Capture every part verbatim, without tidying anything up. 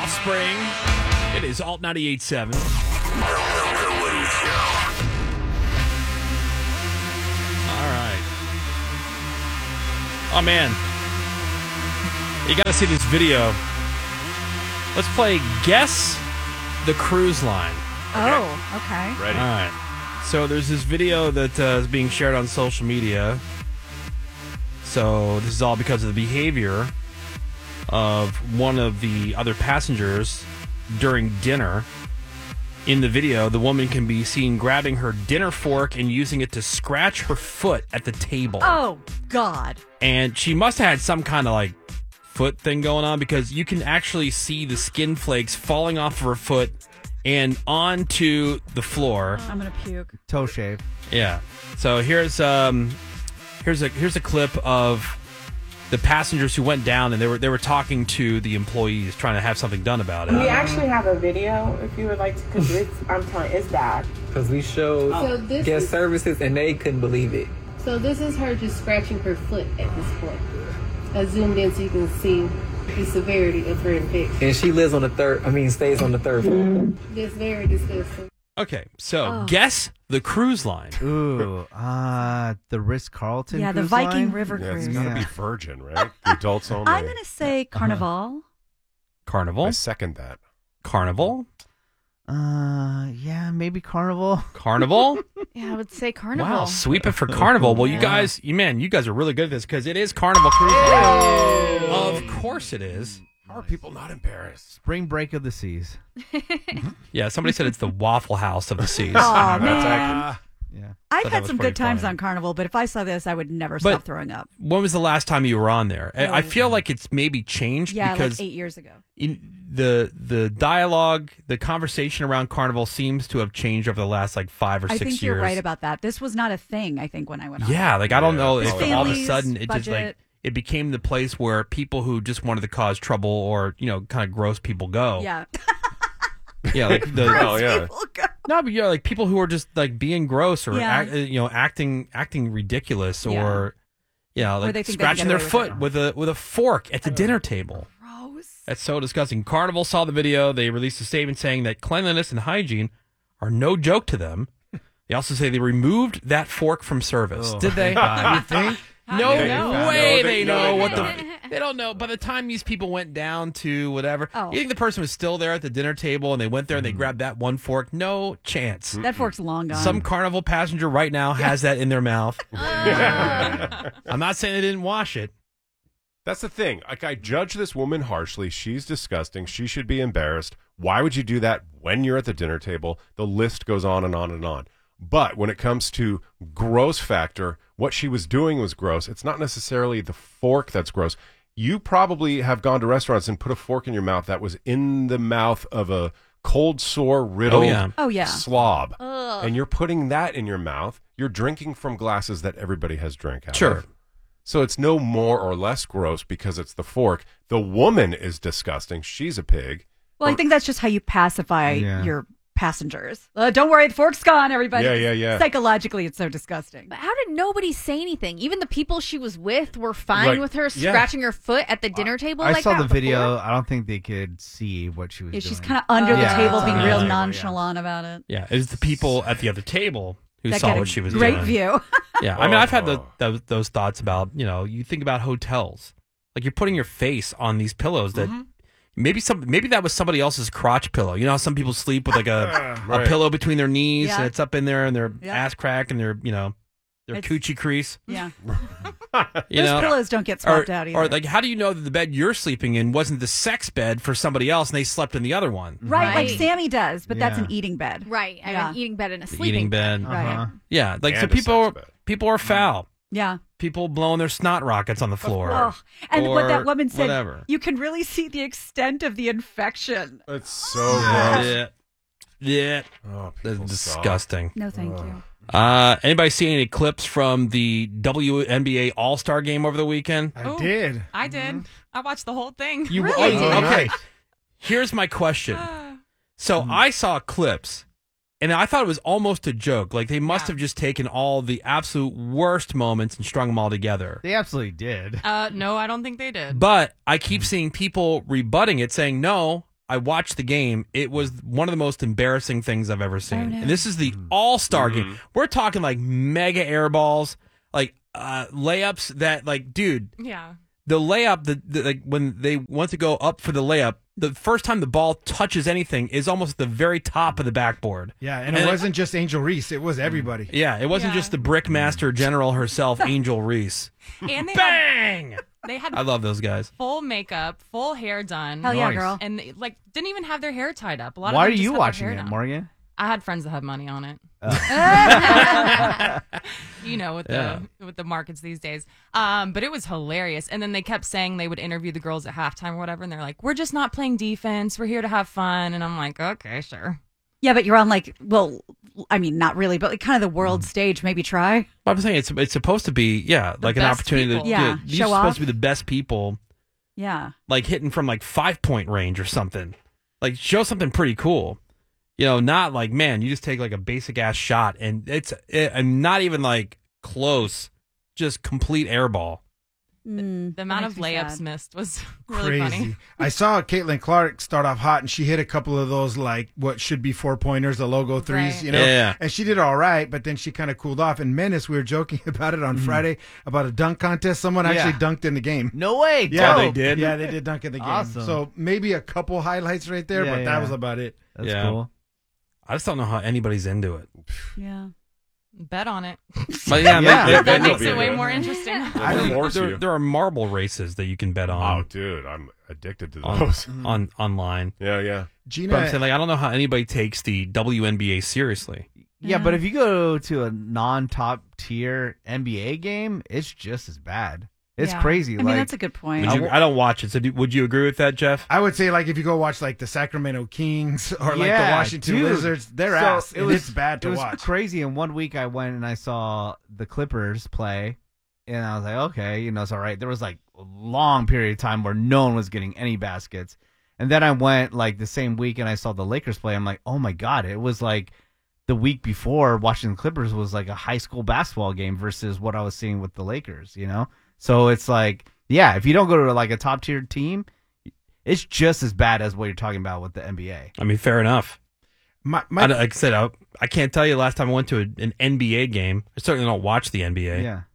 Offspring. It is Alt ninety-eight point seven. All right. Oh, man. You got to see this video. Let's play Guess the Cruise Line. Oh, okay. Ready. All right. So there's this video that uh, is being shared on social media. So this is all because of the behavior of one of the other passengers during dinner. In the video, the woman can be seen grabbing her dinner fork and using it to scratch her foot at the table. Oh, God. And she must have had some kind of like foot thing going on, because you can actually see the skin flakes falling off of her foot and onto the floor. I'm going to puke. Toe shave. Yeah. So here's um here's a here's a clip of the passengers who went down, and they were they were talking to the employees, trying to have something done about it. We actually have a video if you would like to, because it's, I'm telling you, it's bad. Because we showed So this guest is- services and they couldn't believe it. So this is her just scratching her foot at this point. I zoomed in so you can see the severity of her infection. And she lives on the third, I mean, stays on the third floor. It's very disgusting. Okay, so Oh. guess the cruise line. Ooh, uh, the Ritz Carlton. Yeah, the cruise Viking line? River Yeah, it's Cruise. got to Yeah. be Virgin, right? The adults only. I'm going to say Carnival. Carnival. I second that. Carnival. Uh, yeah, maybe Carnival. Carnival. Yeah, I would say Carnival. Wow, sweep it for Carnival. Well, you Yeah. guys, you man, you guys are really good at this, because it is Carnival Cruise Line. Of course it is. How are people not embarrassed? Spring Break of the Seas. Yeah, somebody said it's the Waffle House of the seas. Oh, man. accurate. Yeah. I've that had was some pretty good times funny. on Carnival, but if I saw this, I would never But- stop throwing up. When was the last time you were on there? I I Oh. feel like it's maybe changed Yeah, because like eight years ago. in the the dialogue, the conversation around Carnival seems to have changed over the last like five or I six think years. you're right about that. This was not a thing, I think, when I went on. Yeah, like I don't Yeah. know It's if all of a families, sudden it just like budget. it became the place where people who just wanted to cause trouble or you know kind of gross people go. Yeah. yeah, like the Oh, yeah. People go. no, but yeah, like people who are just like being gross or Yeah. act, uh, you know acting acting ridiculous Yeah. or yeah, Or like they think they can scratching get their away with foot it. with a with a fork at the dinner table. Gross. That's so disgusting. Carnival saw the video. They released a statement saying that cleanliness and hygiene are no joke to them. They also say they removed that fork from service. Oh. Did they? You think? No They found- way no, they they- no, know they what did the... They don't know. By the time these people went down to whatever, Oh. you think the person was still there at the dinner table and they went there and they grabbed that one fork? No chance. That fork's long gone. Some Carnival passenger right now has that in their mouth. I'm not saying they didn't wash it. That's the thing. Like, I judge this woman harshly. She's disgusting. She should be embarrassed. Why would you do that when you're at the dinner table? The list goes on and on and on. But when it comes to gross factor, what she was doing was gross. It's not necessarily the fork that's gross. You probably have gone to restaurants and put a fork in your mouth that was in the mouth of a cold sore riddled Oh, yeah. Oh, yeah. slob. Ugh. And you're putting that in your mouth. You're drinking from glasses that everybody has drank out Sure. of. So it's no more or less gross because it's the fork. The woman is disgusting. She's a pig. Well, I think that's just how you pacify Yeah. your passengers. Uh, don't worry, the fork's gone, everybody. Yeah, yeah, yeah. Psychologically, it's so disgusting. But how did nobody say anything? Even the people she was with were fine Like, with her yeah. scratching her foot at the dinner table. I like saw that the with the video. fork? I don't think they could see what she was Yeah, doing. she's kind of under the Yeah. table, being Yeah. real Yeah. nonchalant about it. Yeah, it was the people at the other table who That saw got a what she was great doing. view. Yeah, I mean, I've had the, Oh. those, those thoughts about, you know, you think about hotels. Like, you're putting your face on these pillows that maybe some maybe that was somebody else's crotch pillow. You know how some people sleep with, like, a, Right. a pillow between their knees, Yeah. and it's up in there, and their Yeah. ass crack, and their, you know, their It's- coochie crease. Yeah. You Those know? pillows don't get Or, swapped out either. or, like, how do you know that the bed you're sleeping in wasn't the sex bed for somebody else, and they slept in the other one? right, like Right. Sammy does, but that's Yeah. an eating bed. Right, I Yeah. an eating bed and a The sleeping eating bed. Right. Uh-huh. Yeah, like, so And a people, sex bed. people are foul. Yeah. People blowing their snot rockets on the floor. Oh, and what Or that woman said, whatever. you can really see the extent of the infection. It's so gross. Yeah. Yeah. Oh, That's people suck. disgusting. No, thank you. Uh, anybody see any clips from the W N B A All Star game over the weekend? I Ooh. did. I did. I watched the whole thing. You Really? oh, okay. Nice. Here's my question. Ah. So I saw clips, and I thought it was almost a joke. Like they must Yeah. have just taken all the absolute worst moments and strung them all together. They absolutely did. Uh, no, I don't think they did. But I keep seeing people rebutting it, saying, "No, I watched the game. It was one of the most embarrassing things I've ever seen. Oh, no. And this is the all-star Mm-hmm. game. We're talking like mega air balls, like uh, layups that, like, dude, Yeah. the layup, the, the like when they want to go up for the layup, the first time the ball touches anything is almost at the very top of the backboard. Yeah, and it And- wasn't just Angel Reese; it was everybody. Yeah, it wasn't Yeah. just the Brickmaster General herself, Angel Reese. And they had, Bang! they had I love those guys. full makeup, full hair done. Hell yeah, Nice. girl. And they, like didn't even have their hair tied up. A lot Why of are them just you had their watching hair it, down. Morgan? I had friends that had money on it. You know, with Yeah. the with the markets these days. Um, but it was hilarious. And then they kept saying they would interview the girls at halftime or whatever, and they're like, "We're just not playing defense. We're here to have fun." And I'm like, "Okay, sure." Yeah, but you're on like, well, I mean, not really, but like kind of the world stage. Maybe try. Well, I'm saying it's it's supposed to be, yeah, The like an best opportunity people. to Yeah, these show are supposed off. to be the best people, Yeah. like hitting from like five point range or something. Like show something pretty cool. You know, not like, man, you just take like a basic ass shot and it's it, and not even like close, just complete air ball. Mm, The amount that of makes me layups sad. missed was really Crazy. funny. I saw Caitlin Clark start off hot, and she hit a couple of those like what should be four pointers, the logo threes, Right. you know. Yeah. And she did all right, but then she kind of cooled off. And Menace, we were joking about it on Friday about a dunk contest. Someone actually Yeah. dunked in the game. No way. Yeah, Oh, they dope. did? Yeah, they did dunk in the game. Awesome. So maybe a couple highlights right there, Yeah, but yeah. that was about it. That's Yeah. cool. I just don't know how anybody's into it. Yeah. Bet on it. But yeah, Yeah. they- Yeah, they- That that'll makes be it way good. more interesting. I It'll think force there, you. there are marble races that you can bet Oh, on, dude, I'm addicted to on, those. on online. Yeah, yeah. Gina, But I'm saying, like, I don't know how anybody takes the W N B A seriously. Yeah, but if you go to a non-top tier N B A game, it's just as bad. It's Yeah. crazy. I mean, like, that's a good point. Would you, I don't watch it, so do, would you agree with that, Jeff? I would say like if you go watch like the Sacramento Kings or like the Yeah, Washington dude. Wizards, they're So ass. it and was- it's bad to it was watch. crazy. And one week I went and I saw the Clippers play, and I was like, okay, you know, it's all right. There was like a long period of time where no one was getting any baskets. And then I went like the same week and I saw the Lakers play. I'm like, oh my God, it was like the week before watching the Clippers was like a high school basketball game versus what I was seeing with the Lakers, you know? So it's like, yeah, if you don't go to like a top tier team, it's just as bad as what you're talking about with the N B A. I mean, fair enough. My, I, my, like I said, I, I can't tell you the last time I went to a, an N B A game. I certainly don't watch the N B A. Yeah.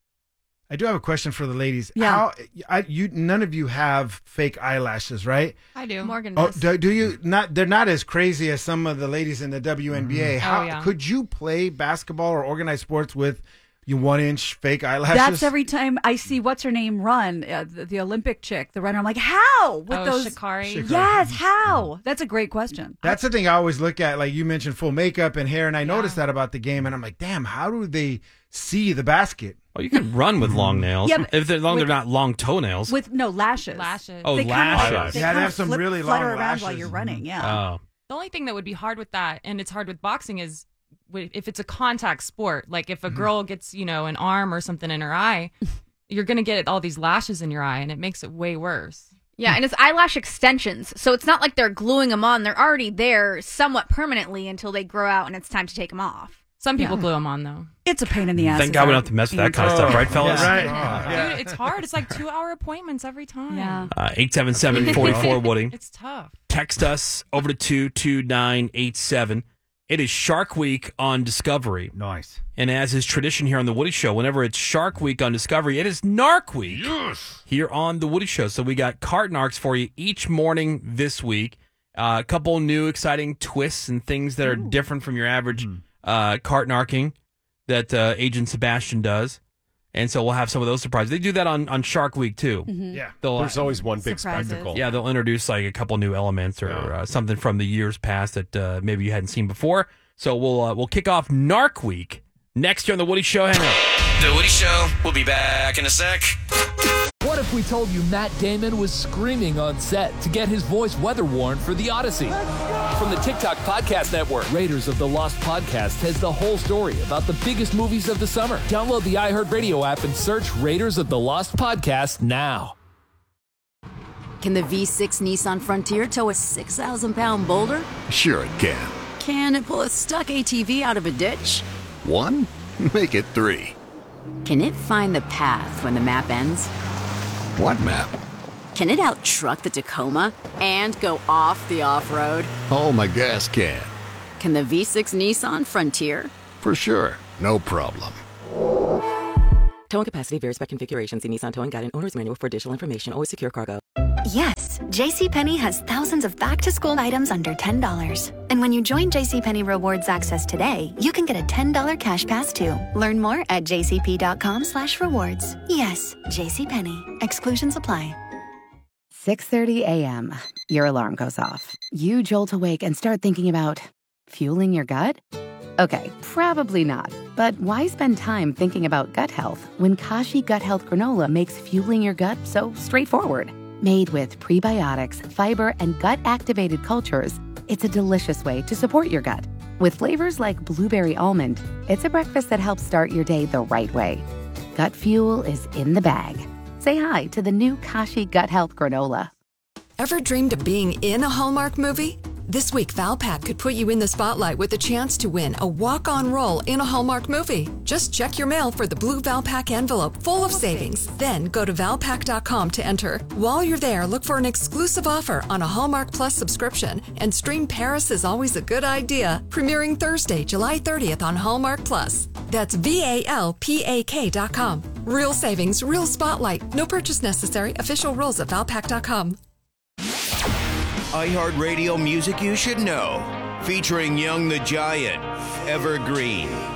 I do have a question for the ladies. Yeah. How, I, you, none of you have fake eyelashes, right? I do. Morgan Oh, does. do, do you not? They're not as crazy as some of the ladies in the W N B A. How yeah. could you play basketball or organized sports with you one inch fake eyelashes? That's every time I see what's her name run, uh, the, the Olympic chick, the runner. I'm like, how with oh, those? Shikari. Shikari. Yes, how? That's a great question. That's the thing I always look at. Like you mentioned, full makeup and hair, and I noticed that about the game, and I'm like, damn, how do they see the basket? Oh, you can run with long nails. Yeah, but if they're long, with- they're not long toenails. With no lashes. Lashes. Oh, They kinda- lashes. they Yeah, they kinda have some flip- really flutter long around lashes. while you're running. Yeah. Oh, The only thing that would be hard with that, and it's hard with boxing, is wi- if it's a contact sport. Like if a girl gets, you know, an arm or something in her eye, you're going to get all these lashes in your eye, and it makes it way worse. Yeah, and it's eyelash extensions, so it's not like they're gluing them on. They're already there somewhat permanently until they grow out and it's time to take them off. Some people Yeah. glue them on, though. It's a pain in the ass. thank God we don't have to mess with that kind of stuff, right, fellas? Right. Dude, it's hard. It's like two-hour appointments every time. Yeah. Uh, eight seven seven, four four, Woody. It's tough. Text us over to two two nine eight seven. It is Shark Week on Discovery. Nice. And as is tradition here on The Woody Show, whenever it's Shark Week on Discovery, it is Narc Week here on The Woody Show. So we got cart narcs for you each morning this week. Uh, a couple new exciting twists and things that are different from your average uh, cart narking that uh, Agent Sebastian does. And so we'll have some of those surprises. They do that on, on Shark Week, too. Yeah. They'll, There's always one big Surprises. spectacle. yeah, they'll introduce like a couple new elements or Yeah. uh, something from the years past that uh, maybe you hadn't seen before. So we'll uh, we'll kick off Narc Week next year on the Woody Show. Hang on. The Woody Show. We'll be back in a sec. What if we told you Matt Damon was screaming on set to get his voice weather worn for The Odyssey? From the TikTok Podcast Network, Raiders of the Lost Podcast has the whole story about the biggest movies of the summer. Download the iHeartRadio app and search Raiders of the Lost Podcast now. Can the V six Nissan Frontier tow a six thousand pound boulder? Sure it can. Can it pull a stuck A T V out of a ditch? One? Make it three. Can it find the path when the map ends? What map? Can it out-truck the Tacoma and go off the off-road? Oh, my gas can. Can the V six Nissan Frontier? For sure. No problem. Towing capacity varies by configuration. See Nissan Towing Guide and Owner's Manual for additional information. Always secure cargo. Yes, JCPenney has thousands of back-to-school items under ten dollars. And when you join JCPenney Rewards Access today, you can get a ten dollars cash pass too. Learn more at jcp.com slash rewards. Yes, JCPenney. Exclusions apply. six thirty a.m. Your alarm goes off. You jolt awake and start thinking about fueling your gut? Okay, probably not. But why spend time thinking about gut health when Kashi Gut Health Granola makes fueling your gut so straightforward? Made with prebiotics, fiber, and gut-activated cultures, it's a delicious way to support your gut. With flavors like blueberry almond, it's a breakfast that helps start your day the right way. Gut fuel is in the bag. Say hi to the new Kashi Gut Health Granola. Ever dreamed of being in a Hallmark movie? This week, Valpak could put you in the spotlight with a chance to win a walk-on role in a Hallmark movie. Just check your mail for the blue Valpak envelope full of savings. Then go to valpak dot com to enter. While you're there, look for an exclusive offer on a Hallmark Plus subscription and stream Paris is Always a Good Idea, premiering Thursday, July thirtieth on Hallmark Plus. That's V A L P A K dot com. Real savings, real spotlight. No purchase necessary. Official rules at valpak dot com. iHeartRadio music you should know. Featuring Young the Giant, Evergreen.